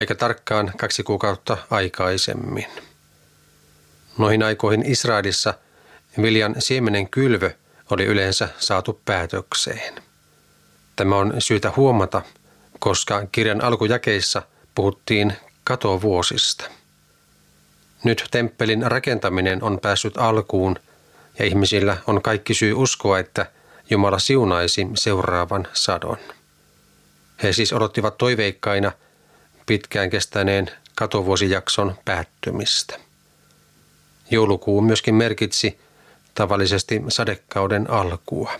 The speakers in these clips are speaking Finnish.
eikä tarkkaan 2 kuukautta aikaisemmin. Noihin aikoihin Israelissa viljan siemenen kylvö oli yleensä saatu päätökseen. Tämä on syytä huomata, koska kirjan alkujakeissa puhuttiin katovuosista. Nyt temppelin rakentaminen on päässyt alkuun ja ihmisillä on kaikki syy uskoa, että Jumala siunaisi seuraavan sadon. He siis odottivat toiveikkaina pitkään kestäneen katovuosijakson päättymistä. Joulukuu myöskin merkitsi tavallisesti sadekauden alkua.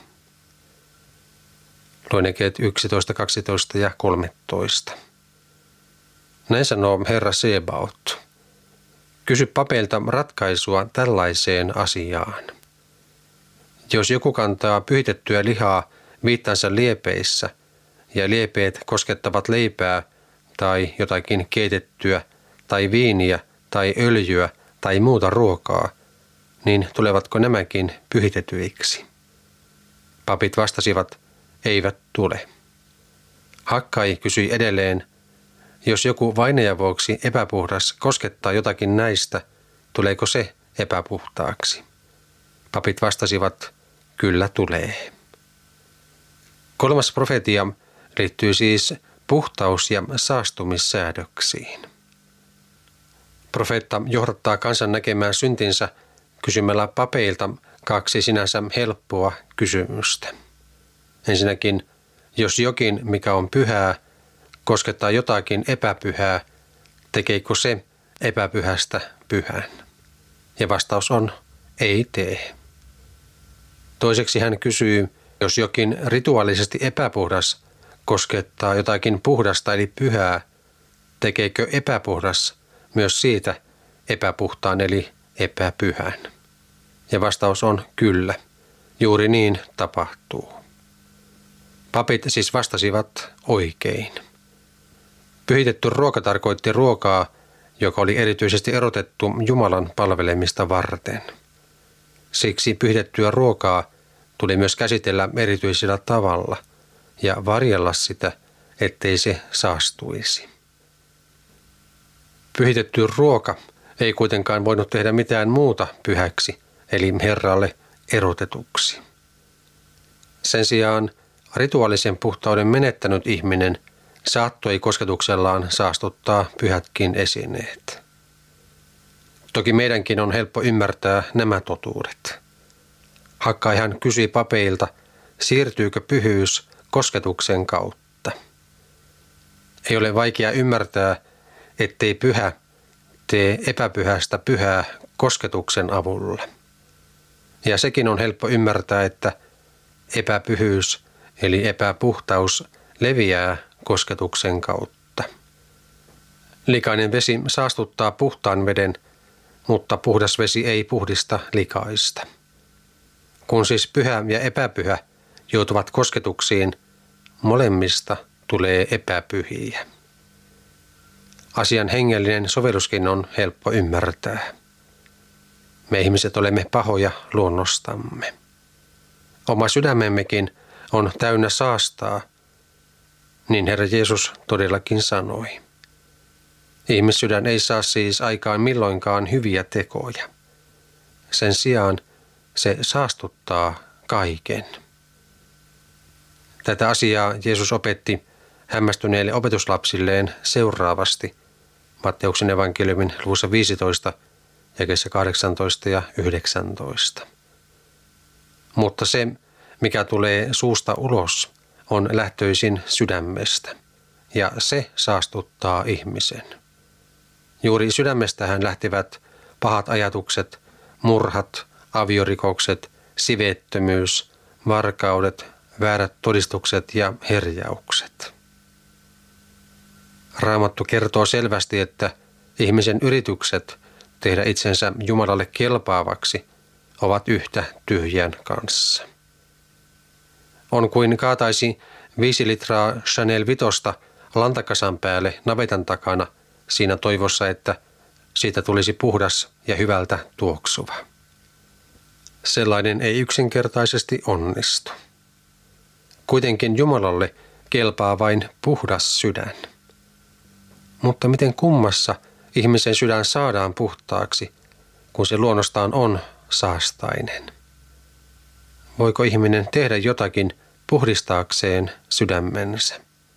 Luen jakeet 11, 12 ja 13. Näin sanoo Herra Sebaot. Kysy papeilta ratkaisua tällaiseen asiaan. Jos joku kantaa pyhitettyä lihaa viittansa liepeissä ja liepeet koskettavat leipää tai jotakin keitettyä tai viiniä tai öljyä tai muuta ruokaa, niin tulevatko nämäkin pyhitetyiksi? Papit vastasivat, eivät tule. Hakkai kysyi edelleen, jos joku vainajan vuoksi epäpuhdas koskettaa jotakin näistä, tuleeko se epäpuhtaaksi? Papit vastasivat, kyllä tulee. 3. profetia liittyy siis puhtaus- ja saastumissäädöksiin. Profeetta johdattaa kansan näkemään syntinsä kysymällä papeilta 2 sinänsä helppoa kysymystä. Ensinnäkin, jos jokin, mikä on pyhää, koskettaa jotakin epäpyhää, tekeekö se epäpyhästä pyhän? Ja vastaus on, ei tee. Toiseksi hän kysyy, jos jokin rituaalisesti epäpuhdas koskettaa jotakin puhdasta eli pyhää, tekeekö epäpuhdas myös siitä epäpuhtaan eli epäpyhän? Ja vastaus on kyllä, juuri niin tapahtuu. Papit siis vastasivat oikein. Pyhitetty ruoka tarkoitti ruokaa, joka oli erityisesti erotettu Jumalan palvelemista varten. Siksi pyhitettyä ruokaa tuli myös käsitellä erityisellä tavalla ja varjella sitä, ettei se saastuisi. Pyhitetty ruoka ei kuitenkaan voinut tehdä mitään muuta pyhäksi, eli Herralle erotetuksi. Sen sijaan rituaalisen puhtauden menettänyt ihminen saattoi kosketuksellaan saastuttaa pyhätkin esineet. Toki meidänkin on helppo ymmärtää nämä totuudet. Hakkai hän kysyi papeilta, siirtyykö pyhyys kosketuksen kautta. Ei ole vaikea ymmärtää, ettei pyhä tee epäpyhästä pyhää kosketuksen avulla. Ja sekin on helppo ymmärtää, että epäpyhyys eli epäpuhtaus leviää kosketuksen kautta. Likainen vesi saastuttaa puhtaan veden, mutta puhdas vesi ei puhdista likaista. Kun siis pyhä ja epäpyhä joutuvat kosketuksiin, molemmista tulee epäpyhiä. Asian hengellinen sovelluskin on helppo ymmärtää. Me ihmiset olemme pahoja luonnostamme. Oma sydämemmekin on täynnä saastaa, niin Herra Jeesus todellakin sanoi. Ihmissydän ei saa siis aikaan milloinkaan hyviä tekoja. Sen sijaan se saastuttaa kaiken. Tätä asiaa Jeesus opetti hämmästyneille opetuslapsilleen seuraavasti Matteuksen evankeliumin luvussa 15, jakeissa 18 ja 19. Mutta se, mikä tulee suusta ulos, on lähtöisin sydämestä, ja se saastuttaa ihmisen. Juuri sydämestähän lähtivät pahat ajatukset, murhat, aviorikokset, siveettömyys, varkaudet, väärät todistukset ja herjaukset. Raamattu kertoo selvästi, että ihmisen yritykset tehdä itsensä Jumalalle kelpaavaksi ovat yhtä tyhjän kanssa. On kuin kaataisi 5 litraa Chanel 5 lantakasan päälle navetan takana siinä toivossa, että siitä tulisi puhdas ja hyvältä tuoksuva. Sellainen ei yksinkertaisesti onnistu. Kuitenkin Jumalalle kelpaa vain puhdas sydän. Mutta miten kummassa ihmisen sydän saadaan puhtaaksi, kun se luonnostaan on saastainen? Voiko ihminen tehdä jotakin puhdistaakseen sydämensä?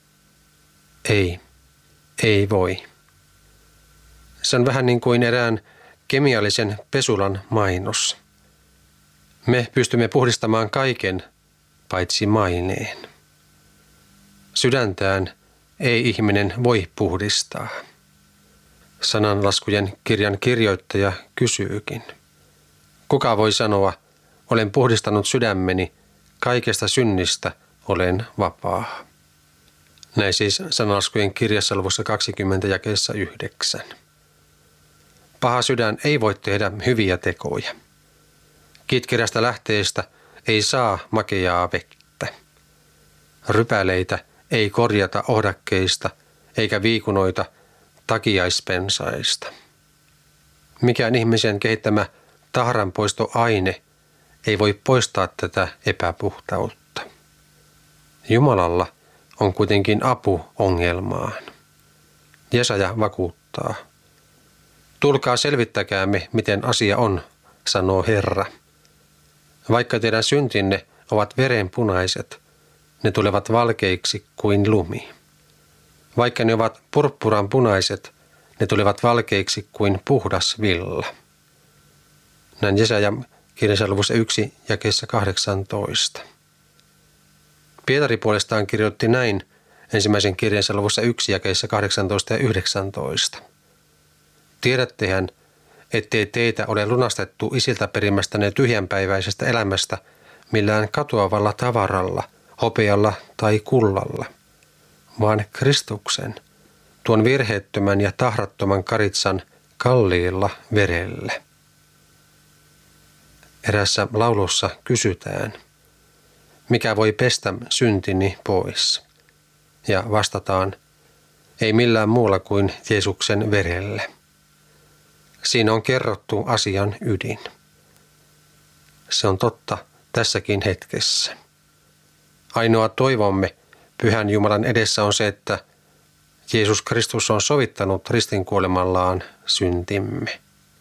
Ei voi. Se on vähän niin kuin erään kemiallisen pesulan mainos. Me pystymme puhdistamaan kaiken paitsi maineen. Sydäntään ei ihminen voi puhdistaa. Sananlaskujen kirjan kirjoittaja kysyykin. Kuka voi sanoa, olen puhdistanut sydämeni, kaikesta synnistä olen vapaa. Näin siis Sananlaskujen kirjassa luvussa 20 jakeessa 9. Paha sydän ei voi tehdä hyviä tekoja. Kitkerästä lähteestä ei saa makeaa vettä. Rypäleitä ei korjata ohdakkeista eikä viikunoita takiaispensaista. Mikään ihmisen kehittämä tahranpoistoaine ei voi poistaa tätä epäpuhtautta. Jumalalla on kuitenkin apu ongelmaan. Jesaja vakuuttaa. Tulkaa selvittäkäämme, miten asia on, sanoo Herra. Vaikka teidän syntinne ovat verenpunaiset, ne tulevat valkeiksi kuin lumi. Vaikka ne ovat purppuran punaiset, ne tulevat valkeiksi kuin puhdas villa. Näin Jesaja kirjassa luvussa 1 jakeessa 18. Pietari puolestaan kirjoitti näin ensimmäisen kirjansa luvussa 1 jakeissa 18 ja 19. Tiedättehän, ettei teitä ole lunastettu isiltä perimästänne tyhjänpäiväisestä elämästä millään katoavalla tavaralla, hopealla tai kullalla, vaan Kristuksen, tuon virheettömän ja tahrattoman karitsan kalliilla verellä. Erässä laulussa kysytään, mikä voi pestä syntini pois? Ja vastataan, ei millään muulla kuin Jeesuksen verellä. Siinä on kerrottu asian ydin. Se on totta tässäkin hetkessä. Ainoa toivomme Pyhän Jumalan edessä on se, että Jeesus Kristus on sovittanut ristinkuolemallaan syntimme.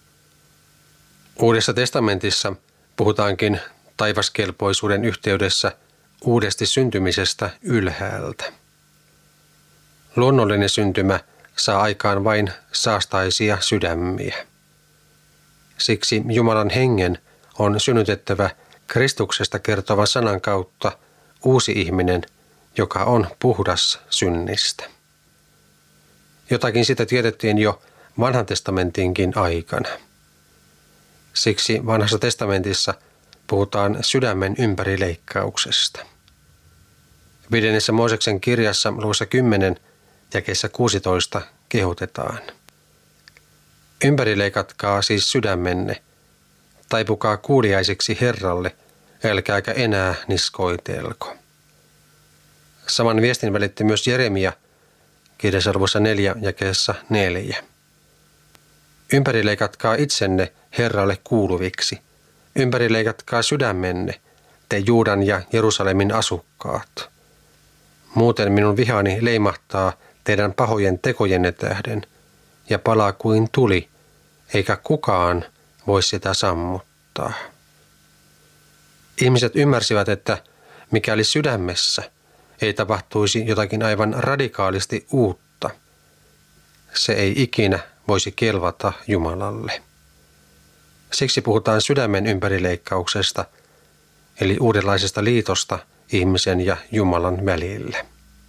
Uudessa testamentissa puhutaankin taivaskelpoisuuden yhteydessä uudesti syntymisestä ylhäältä. Luonnollinen syntymä saa aikaan vain saastaisia sydämiä. Siksi Jumalan hengen on synnytettävä Kristuksesta kertovan sanan kautta uusi ihminen, joka on puhdas synnistä. Jotakin sitä tiedettiin jo Vanhan testamentinkin aikana. Siksi Vanhassa testamentissa puhutaan sydämen ympärileikkauksesta. 5. Mooseksen kirjassa luvussa 10 jakeessa 16 kehotetaan. Ympärileikatkaa siis sydämenne, taipukaa kuuliaisiksi Herralle, älkääkä enää niskoitelko. Saman viestin välitti myös Jeremia kirjassa luvussa 4 jakeessa 4. Ympärileikatkaa itsenne Herralle kuuluviksi, ympärileikatkaa sydämenne, te Juudan ja Jerusalemin asukkaat. Muuten minun vihani leimahtaa teidän pahojen tekojenne tähden ja palaa kuin tuli, eikä kukaan voi sitä sammuttaa. Ihmiset ymmärsivät, että mikäli sydämessä ei tapahtuisi jotakin aivan radikaalisti uutta, se ei ikinä voisi kelvata Jumalalle. Siksi puhutaan sydämen ympärileikkauksesta, eli uudenlaisesta liitosta ihmisen ja Jumalan välillä.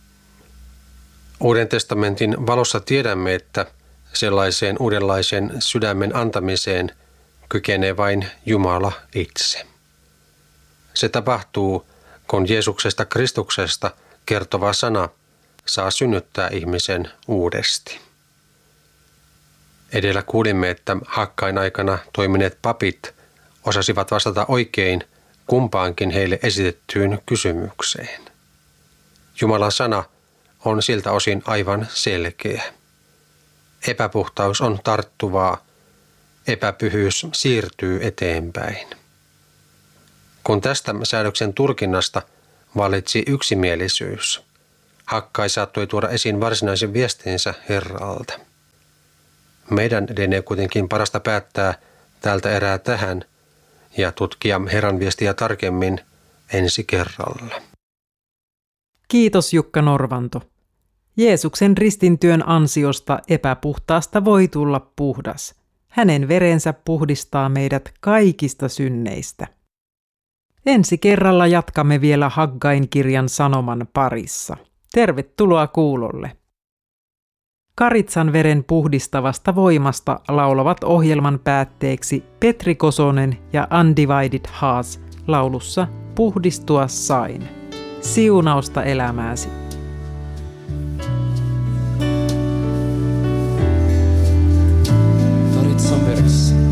Uuden testamentin valossa tiedämme, että sellaiseen uudenlaisen sydämen antamiseen kykenee vain Jumala itse. Se tapahtuu, kun Jeesuksesta Kristuksesta kertova sana saa synnyttää ihmisen uudesti. Edellä kuulimme, että Hakkain aikana toimineet papit osasivat vastata oikein kumpaankin heille esitettyyn kysymykseen. Jumalan sana on siltä osin aivan selkeä. Epäpuhtaus on tarttuvaa, epäpyhyys siirtyy eteenpäin. Kun tästä säädöksen tulkinnasta vallitsi yksimielisyys, Haggai saattoi tuoda esiin varsinaisen viestinsä Herralta. Meidän lienee kuitenkin parasta päättää tältä erää tähän ja tutkia Herran viestiä tarkemmin ensi kerralla. Kiitos Jukka Norvanto. Jeesuksen ristintyön ansiosta epäpuhtaasta voi tulla puhdas. Hänen verensä puhdistaa meidät kaikista synneistä. Ensi kerralla jatkamme vielä Haggain kirjan sanoman parissa. Tervetuloa kuulolle. Karitsan veren puhdistavasta voimasta laulavat ohjelman päätteeksi Petri Kosonen ja Undivided Hearts laulussa Puhdistua sain. Siunausta elämääsi.